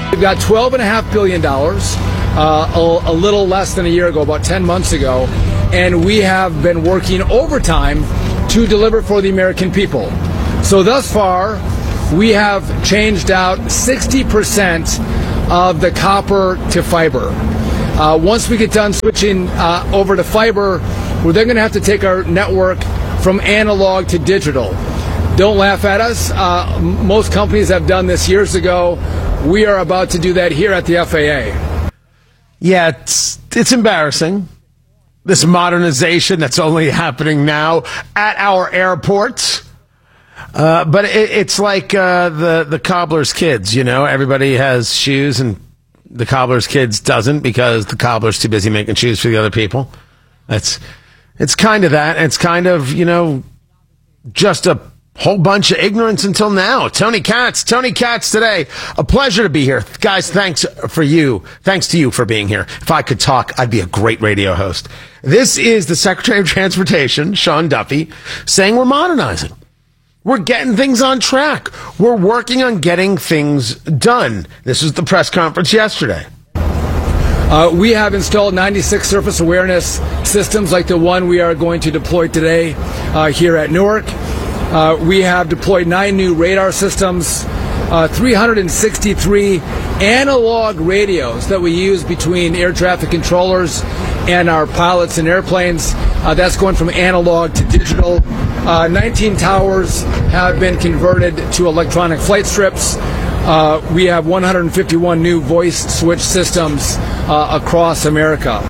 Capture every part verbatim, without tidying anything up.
We've got twelve point five billion dollars, uh, a, a little less than a year ago, about ten months ago, and we have been working overtime to deliver for the American people. So thus far, we have changed out sixty percent of the copper to fiber. Uh, once we get done switching uh, over to fiber, we're then going to have to take our network from analog to digital. Don't laugh at us. Uh, most companies have done this years ago. We are about to do that here at the F A A. Yeah, it's, it's embarrassing. This modernization that's only happening now at our airports. Uh, but it, it's like uh, the, the cobbler's kids, you know. Everybody has shoes and the cobbler's kids doesn't because the cobbler's too busy making shoes for the other people. It's, it's kind of that. It's kind of, you know, just a whole bunch of ignorance until now. Tony Katz, Tony Katz today. A pleasure to be here. Guys, thanks for you. Thanks to you for being here. If I could talk, I'd be a great radio host. This is the Secretary of Transportation, Sean Duffy, saying we're modernizing. We're getting things on track. We're working on getting things done. This was the press conference yesterday. Uh, we have installed ninety-six surface awareness systems like the one we are going to deploy today uh, here at Newark. Uh, we have deployed nine new radar systems, uh, three hundred sixty-three analog radios that we use between air traffic controllers and our pilots and airplanes. Uh, that's going from analog to digital. Uh, nineteen towers have been converted to electronic flight strips. Uh, we have one hundred fifty-one new voice switch systems uh, across America.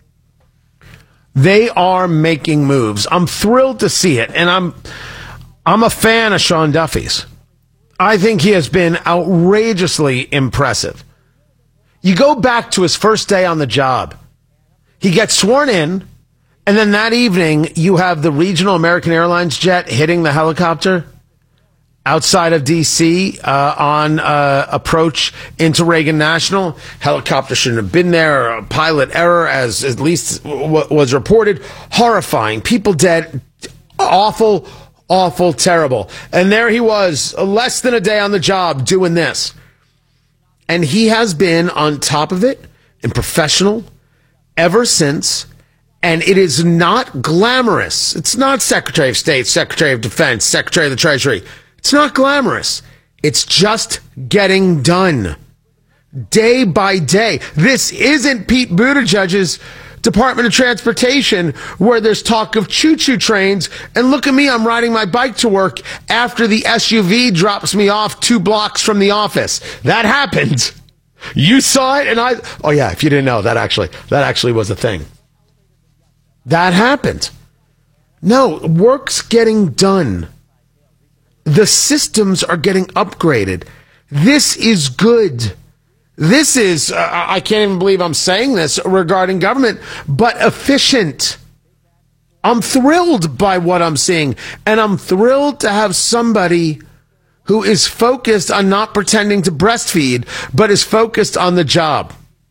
They are making moves. I'm thrilled to see it, and I'm I'm a fan of Sean Duffy's. I think he has been outrageously impressive. You go back to his first day on the job. He gets sworn in, and then that evening you have the regional American Airlines jet hitting the helicopter outside of D C uh, on uh, approach into Reagan National. Helicopter shouldn't have been there. A pilot error, as at least w- was reported. Horrifying. People dead. Awful, awful, terrible. And there he was, less than a day on the job doing this. And he has been on top of it and professional ever since. And it is not glamorous. It's not Secretary of State, Secretary of Defense, Secretary of the Treasury. It's not glamorous. It's just getting done day by day. This isn't Pete Buttigieg's Department of Transportation where there's talk of choo-choo trains. And look at me, I'm riding my bike to work after the S U V drops me off two blocks from the office. That happened. You saw it, and I... Oh, yeah, if you didn't know, that actually, that actually was a thing. That happened. No, work's getting done. The systems are getting upgraded. This is good. This is, uh, I can't even believe I'm saying this regarding government, but efficient. I'm thrilled by what I'm seeing, and I'm thrilled to have somebody who is focused on not pretending to breastfeed, but is focused on the job.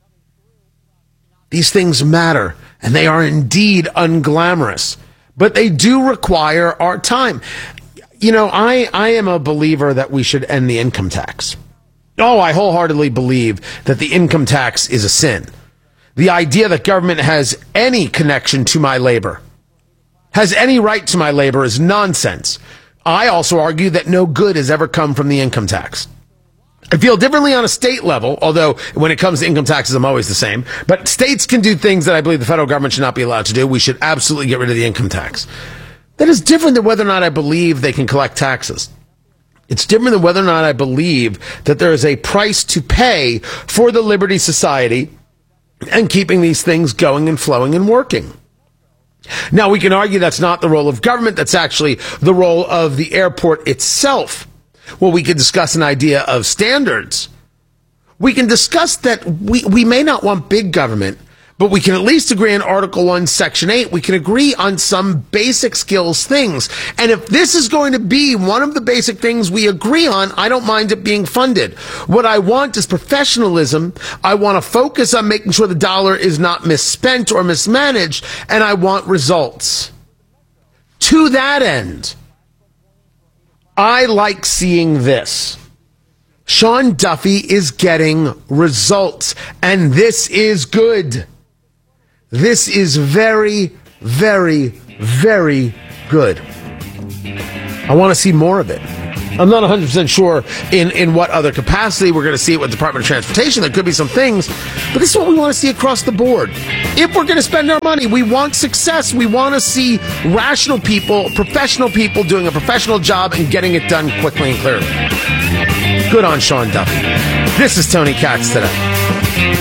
These things matter, and they are indeed unglamorous, but they do require our time. You know, I, I am a believer that we should end the income tax. Oh, I wholeheartedly believe that the income tax is a sin. The idea that government has any connection to my labor, has any right to my labor, is nonsense. I also argue that no good has ever come from the income tax. I feel differently on a state level, although when it comes to income taxes, I'm always the same. But states can do things that I believe the federal government should not be allowed to do. We should absolutely get rid of the income tax. That is different than whether or not I believe they can collect taxes. It's different than whether or not I believe that there is a price to pay for the Liberty Society and keeping these things going and flowing and working. Now, we can argue that's not the role of government. That's actually the role of the airport itself. Well, we could discuss an idea of standards. We can discuss that we, we may not want big government, but we can at least agree on Article one, Section eight. We can agree on some basic skills things. And if this is going to be one of the basic things we agree on, I don't mind it being funded. What I want is professionalism. I want to focus on making sure the dollar is not misspent or mismanaged, and I want results. To that end, I like seeing this. Sean Duffy is getting results, and this is good. This is very, very, very good. I want to see more of it. I'm not one hundred percent sure in, in what other capacity. We're going to see it with the Department of Transportation. There could be some things, but this is what we want to see across the board. If we're going to spend our money, we want success. We want to see rational people, professional people doing a professional job and getting it done quickly and clearly. Good on Sean Duffy. This is Tony Katz today.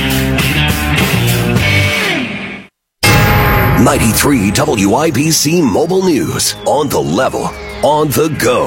ninety-three W I B C Mobile News. On the level. On the go.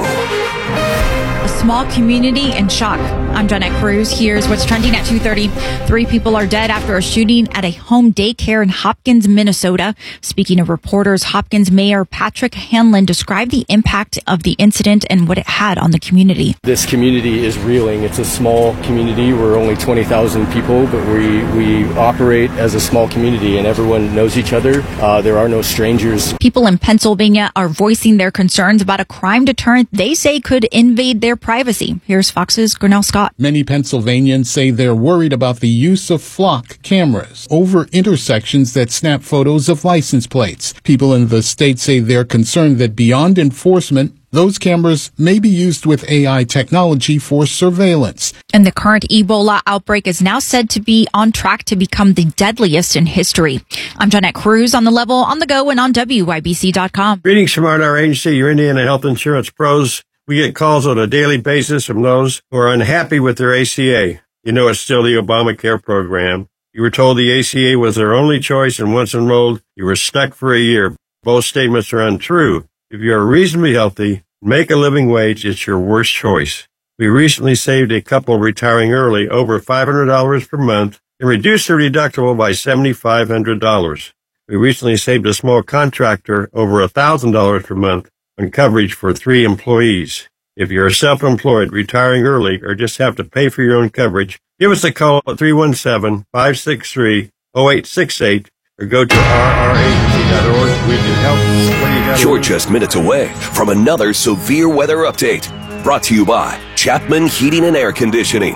A small community in shock. I'm Jeanette Cruz. Here's what's trending at two thirty. Three people are dead after a shooting at a home daycare in Hopkins, Minnesota. Speaking of reporters, Hopkins Mayor Patrick Hanlon described the impact of the incident and what it had on the community. This community is reeling. It's a small community. We're only twenty thousand people, but we, we operate as a small community and everyone knows each other. Uh, there are no strangers. People in Pennsylvania are voicing their concerns about a crime deterrent they say could invade their privacy. Here's Fox's Grinnell Scott. Many Pennsylvanians say they're worried about the use of flock cameras over intersections that snap photos of license plates. People in the state say they're concerned that beyond enforcement, those cameras may be used with A I technology for surveillance. And the current Ebola outbreak is now said to be on track to become the deadliest in history. I'm Jeanette Cruz on the level, on the go, and on W I B C dot com. Greetings from our agency, your Indiana Health Insurance Pros. We get calls on a daily basis from those who are unhappy with their A C A. You know it's still the Obamacare program. You were told the A C A was their only choice, and once enrolled, you were stuck for a year. Both statements are untrue. If you are reasonably healthy, make a living wage, it's your worst choice. We recently saved a couple retiring early over five hundred dollars per month and reduced their deductible by seven thousand five hundred dollars. We recently saved a small contractor over one thousand dollars per month on coverage for three employees. If you're self-employed, retiring early, or just have to pay for your own coverage, give us a call at three one seven, five six three, zero eight six eight or go to r r agency dot org. We can help. What do you got? You're just minutes away from another severe weather update. Brought to you by Chapman Heating and Air Conditioning.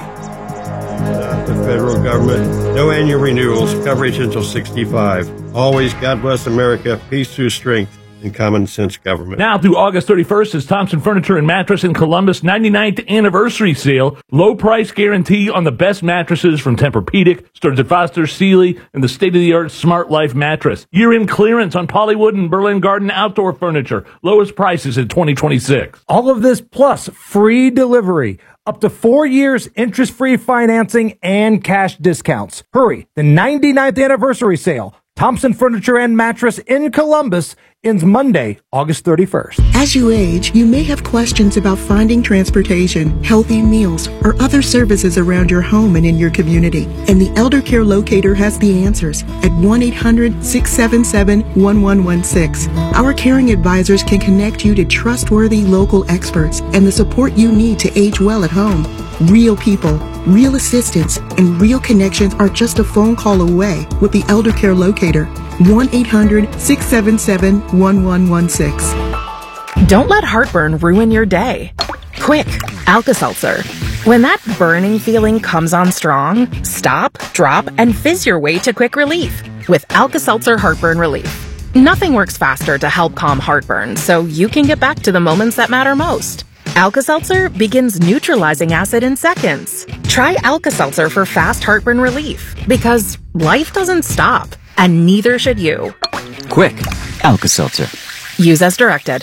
The federal government, no annual renewals, coverage until sixty-five. Always, God bless America, peace through strength, and common sense government. Now through August thirty-first is Thompson Furniture and Mattress in Columbus ninety-ninth anniversary sale. Low price guarantee on the best mattresses from Tempur-Pedic, Stearns and Foster, Sealy, and the state-of-the-art Smart Life mattress. Year-end clearance on Pollywood and Berlin Garden outdoor furniture. Lowest prices in twenty twenty-six. All of this plus free delivery. Up to four years interest-free financing and cash discounts. Hurry, the ninety-ninth anniversary sale. Thompson Furniture and Mattress in Columbus ends Monday, August thirty-first. As you age, you may have questions about finding transportation, healthy meals, or other services around your home and in your community. And the Elder Care Locator has the answers at one eight hundred, six seven seven, one one one six. Our caring advisors can connect you to trustworthy local experts and the support you need to age well at home. Real people, real assistance, and real connections are just a phone call away with the Elder Care Locator. one eight hundred, six seven seven, one one one six. Don't let heartburn ruin your day. Quick, Alka-Seltzer. When that burning feeling comes on strong, stop, drop, and fizz your way to quick relief with Alka-Seltzer Heartburn Relief. Nothing works faster to help calm heartburn, so you can get back to the moments that matter most. Alka-Seltzer begins neutralizing acid in seconds. Try Alka-Seltzer for fast heartburn relief, because life doesn't stop, and neither should you. Quick, Alka-Seltzer. Use as directed.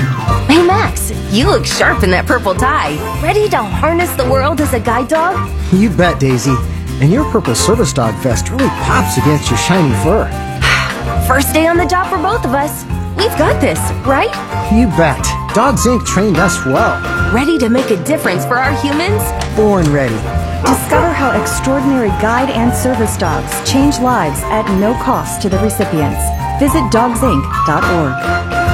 Hey Max, you look sharp in that purple tie. Ready to harness the world as a guide dog? You bet, Daisy. And your purple service dog vest really pops against your shiny fur. First day on the job for both of us. We've got this, right? You bet. Dogs Incorporated trained us well. Ready to make a difference for our humans? Born ready. Discover how extraordinary guide and service dogs change lives at no cost to the recipients. Visit dogs inc dot org.